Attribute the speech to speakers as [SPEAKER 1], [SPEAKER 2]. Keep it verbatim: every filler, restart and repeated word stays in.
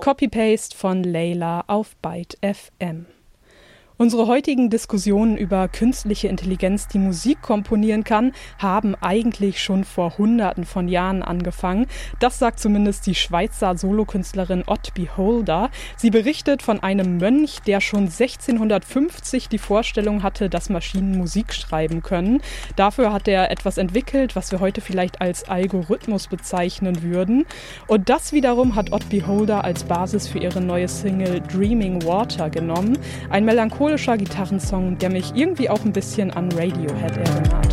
[SPEAKER 1] Copy-Paste von Layla auf Byte F M. Unsere heutigen Diskussionen über künstliche Intelligenz, die Musik komponieren kann, haben eigentlich schon vor Hunderten von Jahren angefangen. Das sagt zumindest die Schweizer Solokünstlerin Odd Beholder. Sie berichtet von einem Mönch, der schon sechzehnhundertfünfzig die Vorstellung hatte, dass Maschinen Musik schreiben können. Dafür hat er etwas entwickelt, was wir heute vielleicht als Algorithmus bezeichnen würden. Und das wiederum hat Odd Beholder als Basis für ihre neue Single Dreaming Water genommen. Ein melancholischer Gitarrensong, der mich irgendwie auch ein bisschen an Radiohead erinnert.